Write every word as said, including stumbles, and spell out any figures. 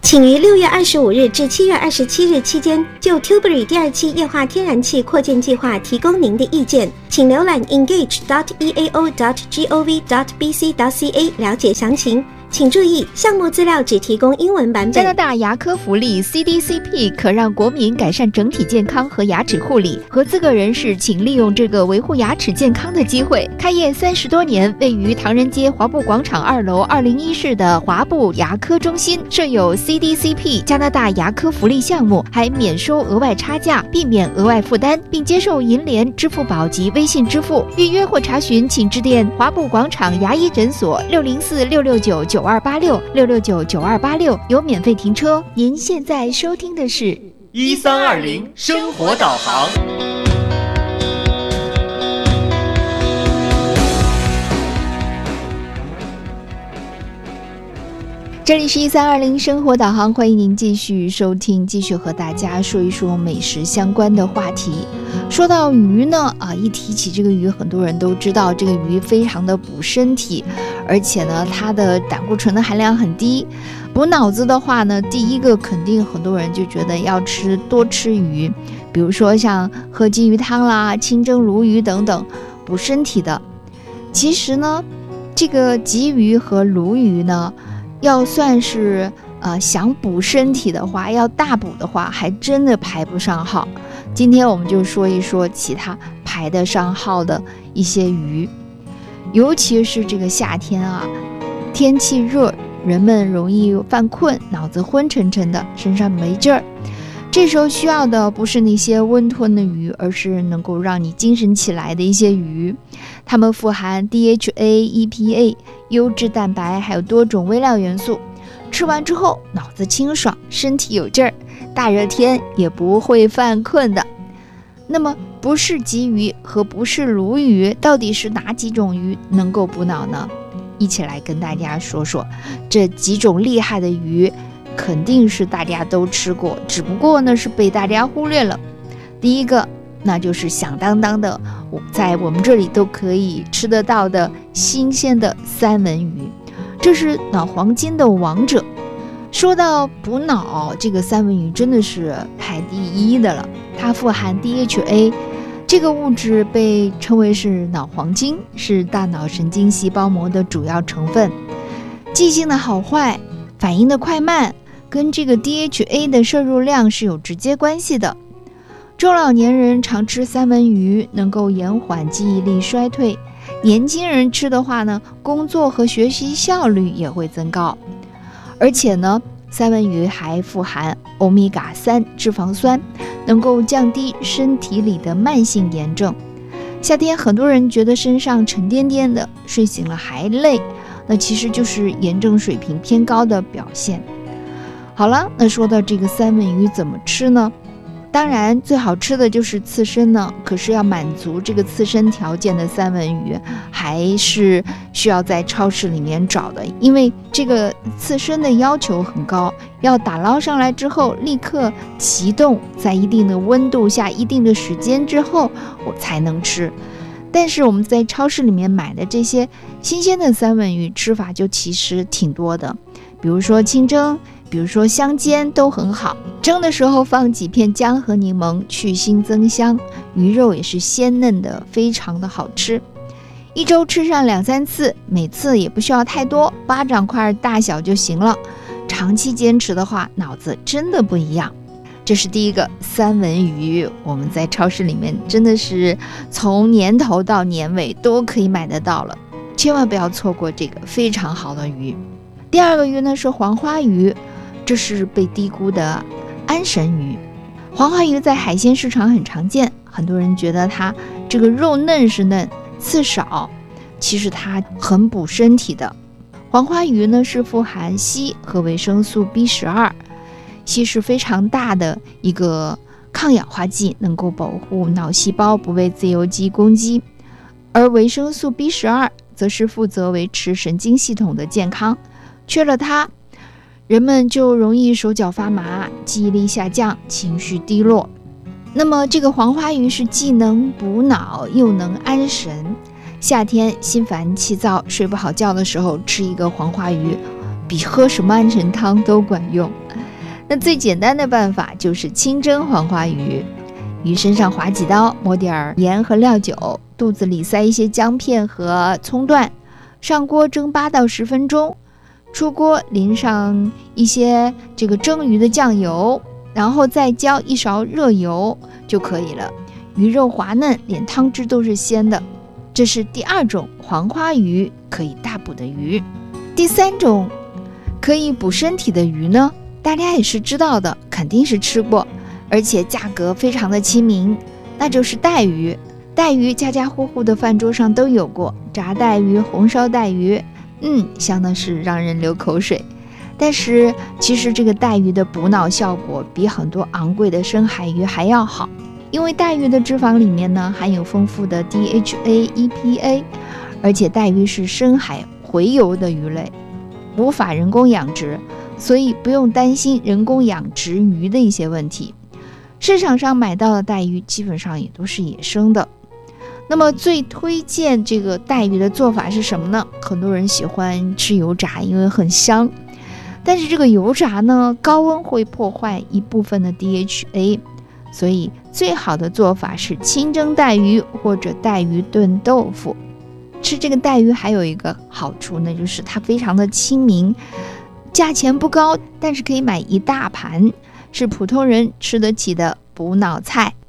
请于六月二十五日至七月二十七日期间就 Tilbury 第二期液化天然气扩建计划提供您的意见，请浏览 engage dot e a o dot gov dot b c dot c a 了解详情。请注意，项目资料只提供英文版本。 加拿大牙科福利 C D C P 可让国民改善整体健康和牙齿护理，合资格人士请利用这个维护牙齿健康的机会。开业三十多年，位于唐人街华埠广场二楼二零一室的华埠牙科中心设有 C D C P 加拿大牙科福利项目，还免收额外差价，避免额外负担，并接受银联、支付宝及微信支付。预约或查询请致电华埠广场牙医诊所六零四六六九九二八六六六九九二八六，有免费停车。您现在收听的是一三二零生活导航。 这里是一三二零生活导航，欢迎您继续收听，继续和大家说一说美食相关的话题。说到鱼呢，啊，一提起这个鱼，很多人都知道这个鱼非常的补身体，而且呢，它的胆固醇的含量很低。补脑子的话呢，第一个肯定很多人就觉得要吃多吃鱼，比如说像喝鲫鱼汤啦、清蒸鲈鱼等等补身体的。其实呢，这个鲫鱼和鲈鱼呢，要算是呃想补身体的话，要大补的话，还真的排不上号。今天我们就说一说其他排得上号的一些鱼，尤其是这个夏天啊，天气热，人们容易犯困，脑子昏沉沉的，身上没劲儿。这时候需要的不是那些温吞的鱼，而是能够让你精神起来的一些鱼。它们富含 D H A、E P A、优质蛋白，还有多种微量元素。吃完之后脑子清爽，身体有劲儿，大热天也不会犯困的。那么不是鲫鱼和不是鲈鱼，到底是哪几种鱼能够补脑呢？一起来跟大家说说这几种厉害的鱼，肯定是大家都吃过，只不过呢是被大家忽略了。第一个那就是响当当的，在我们这里都可以吃得到的新鲜的三文鱼，这是脑黄金的王者。说到补脑，这个三文鱼真的是排第一的了。它富含 D H A， 这个物质被称为是脑黄金，是大脑神经细胞膜的主要成分。记性的好坏、反应的快慢跟这个 D H A 的摄入量是有直接关系的。中老年人常吃三文鱼能够延缓记忆力衰退，年轻人吃的话呢，工作和学习效率也会增高。而且呢，三文鱼还富含欧米伽三脂肪酸，能够降低身体里的慢性炎症。夏天很多人觉得身上沉甸甸的，睡醒了还累，那其实就是炎症水平偏高的表现。好了，那说到这个三文鱼怎么吃呢？当然最好吃的就是刺身呢，可是要满足这个刺身条件的三文鱼还是需要在超市里面找的，因为这个刺身的要求很高，要打捞上来之后立刻急冻，在一定的温度下一定的时间之后我才能吃。但是我们在超市里面买的这些新鲜的三文鱼吃法就其实挺多的，比如说清蒸，比如说香煎都很好。蒸的时候放几片姜和柠檬，去腥增香，鱼肉也是鲜嫩的，非常的好吃。一周吃上两三次，每次也不需要太多，巴掌块大小就行了。长期坚持的话，脑子真的不一样。这是第一个三文鱼，我们在超市里面真的是从年头到年尾都可以买得到了，千万不要错过这个非常好的鱼。第二个鱼呢是黄花鱼，这是被低估的安神鱼。黄花鱼在海鲜市场很常见，很多人觉得它这个肉嫩是嫩，刺少，其实它很补身体的。黄花鱼呢是富含硒和维生素 B 十二， 硒是非常大的一个抗氧化剂，能够保护脑细胞不被自由基攻击，而维生素 B 十二 则是负责维持神经系统的健康，缺了它，人们就容易手脚发麻，记忆力下降，情绪低落。那么这个黄花鱼是既能补脑又能安神，夏天心烦气躁睡不好觉的时候吃一个黄花鱼，比喝什么安神汤都管用。 那最简单的办法就是清蒸黄花鱼，鱼身上划几刀，抹点盐和料酒，肚子里塞一些姜片和葱段，上锅蒸八到十分钟，出锅淋上一些这个蒸鱼的酱油，然后再浇一勺热油就可以了。鱼肉滑嫩，连汤汁都是鲜的。这是第二种黄花鱼可以大补的鱼。第三种可以补身体的鱼呢，大家也是知道的，肯定是吃过，而且价格非常的亲民，那就是带鱼。带鱼家家户户的饭桌上都有过，炸带鱼、红烧带鱼，嗯，香的是让人流口水。但是其实这个带鱼的补脑效果比很多昂贵的深海鱼还要好，因为带鱼的脂肪里面呢含有丰富的 D H A E P A， 而且带鱼是深海洄游的鱼类，无法人工养殖，所以不用担心人工养殖鱼的一些问题。市场上买到的带鱼基本上也都是野生的。那么最推荐这个带鱼的做法是什么呢？很多人喜欢吃油炸，因为很香，但是这个油炸呢，高温会破坏一部分的 D H A， 所以最好的做法是清蒸带鱼或者带鱼炖豆腐。吃这个带鱼还有一个好处，那就是它非常的亲民，价钱不高，但是可以买一大盘，是普通人吃得起的补脑菜。